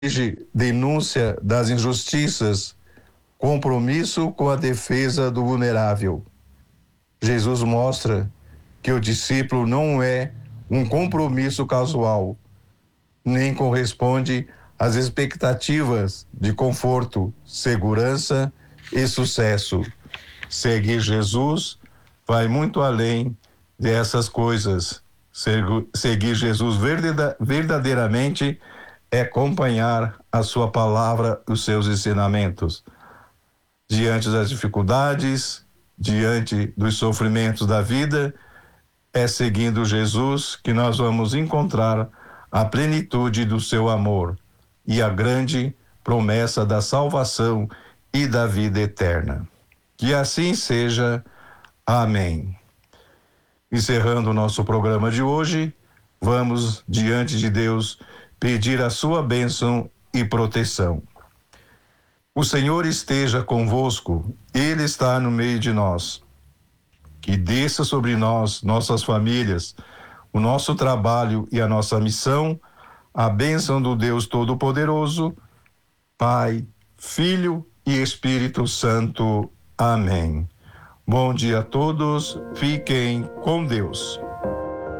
denúncia das injustiças, compromisso com a defesa do vulnerável. Jesus mostra que o discípulo não é um compromisso casual, nem corresponde às expectativas de conforto, segurança e sucesso. Seguir Jesus vai muito além dessas coisas. Seguir Jesus verdadeiramente é acompanhar a sua palavra, os seus ensinamentos. Diante das dificuldades, diante dos sofrimentos da vida, é seguindo Jesus que nós vamos encontrar a plenitude do seu amor e a grande promessa da salvação e da vida eterna. Que assim seja. Amém. Encerrando o nosso programa de hoje, vamos diante de Deus pedir a sua bênção e proteção. O Senhor esteja convosco, Ele está no meio de nós. Que desça sobre nós, nossas famílias, o nosso trabalho e a nossa missão, a bênção do Deus Todo-Poderoso, Pai, Filho e Espírito Santo. Amém. Bom dia a todos, fiquem com Deus.